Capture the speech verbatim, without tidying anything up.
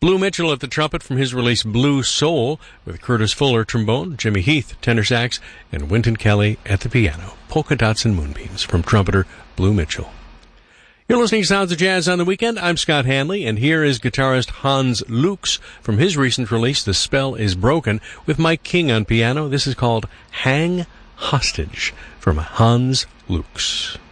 Blue Mitchell at the trumpet from his release Blue Soul, with Curtis Fuller trombone, Jimmy Heath tenor sax, and Wynton Kelly at the piano. Polka Dots and Moonbeams from trumpeter Blue Mitchell. You're listening to Sounds of Jazz on the Weekend. I'm Scott Hanley, and here is guitarist Hans Lux from his recent release The Spell is Broken, with Mike King on piano. This is called Hang Hostage from Hans Lux.